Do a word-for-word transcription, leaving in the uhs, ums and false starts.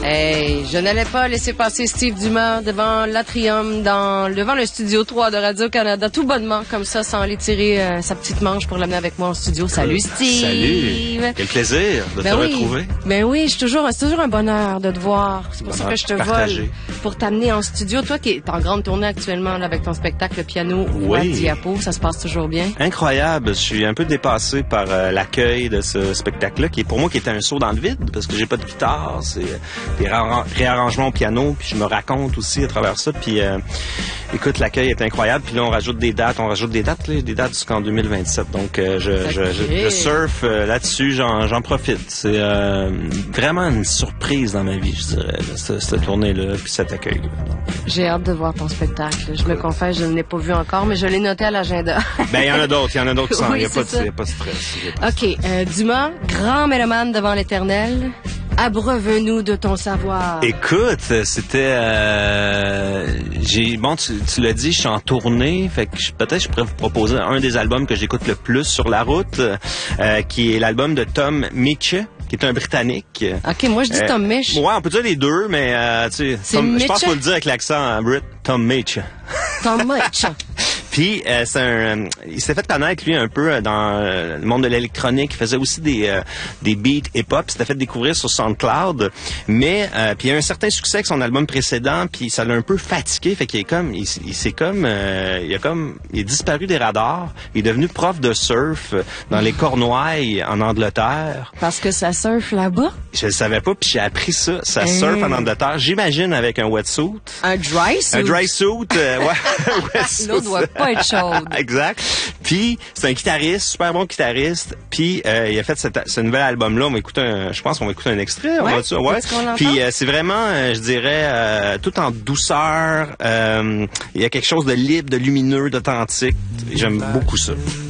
Hey, je n'allais pas laisser passer Steve Dumas devant l'Atrium, dans, devant le studio trois de Radio-Canada, tout bonnement, comme ça, sans aller tirer euh, sa petite manche pour l'amener avec moi en studio. Salut, Steve! Salut! Quel plaisir de ben te oui. retrouver. Ben oui, c'est toujours, c'est toujours un bonheur de te voir. C'est pour bonheur ça que je te partagé. vole pour t'amener en studio. Toi qui es en grande tournée actuellement là, avec ton spectacle piano ou à Oui. diapo, ça se passe toujours bien? Incroyable. Je suis un peu dépassé par euh, l'accueil de ce spectacle-là, qui est pour moi qui était un saut dans le vide, parce que j'ai pas de guitare, c'est des réarran- réarrangements au piano, puis je me raconte aussi à travers ça. Puis euh, écoute, l'accueil est incroyable. Puis là, on rajoute des dates, on rajoute des dates, là, des dates jusqu'en deux mille vingt-sept. Donc, euh, je, okay. je, je, je surfe euh, là-dessus, j'en, j'en profite. C'est euh, vraiment une surprise dans ma vie, je dirais, là, cette, cette tournée-là, puis cet accueil-là. J'ai hâte de voir ton spectacle. Je me confesse, je ne l'ai pas vu encore, mais je l'ai noté à l'agenda. Ben, il y en a d'autres, il y en a d'autres qui sont. Il Oui, n'y a, c'est a pas de stress. Y a pas de OK. Euh, Dumas, grand mélomane devant l'éternel. Abreuve-nous de ton savoir. Écoute, c'était euh, j'ai bon tu, tu l'as dit, je suis en tournée, fait que je, peut-être je pourrais vous proposer un des albums que j'écoute le plus sur la route, euh, qui est l'album de Tom Misch, qui est un Britannique. OK, moi je dis Euh, Tom Misch. Ouais, on peut dire les deux, mais euh, tu sais, Tom- je pense qu'il faut le dire avec l'accent hein, Brit, Tom Misch. Tom Misch. Puis euh, c'est un, il s'est fait connaître lui un peu dans euh, le monde de l'électronique. Il faisait aussi des euh, des beats hip-hop. Il s'était fait découvrir sur SoundCloud. Mais euh, puis il a eu un certain succès avec son album précédent. Puis ça l'a un peu fatigué. Fait qu'il est comme, il, il s'est comme, euh, il a comme, il est disparu des radars. Il est devenu prof de surf dans les Cornouailles en Angleterre. Parce que ça surfe là-bas. Je le savais pas. Puis j'ai appris ça. Ça surf en Angleterre. J'imagine avec un wetsuit. Un dry suit. Un dry suit. Euh, ouais. un wetsuit. L'eau doit pas être chaude. Exact. Puis c'est un guitariste, super bon guitariste. Puis euh, il a fait cette, ce nouvel album-là. On va écouter, un, je pense qu'on va écouter un extrait. Ouais. On va, ouais. Puis euh, c'est vraiment, euh, je dirais, euh, tout en douceur. Euh, il y a quelque chose de libre, de lumineux, d'authentique. J'aime beaucoup ça.